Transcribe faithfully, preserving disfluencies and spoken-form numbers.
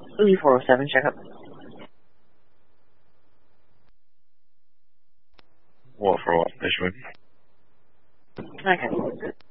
Lee four oh seven, check up. What for what? This one? Okay.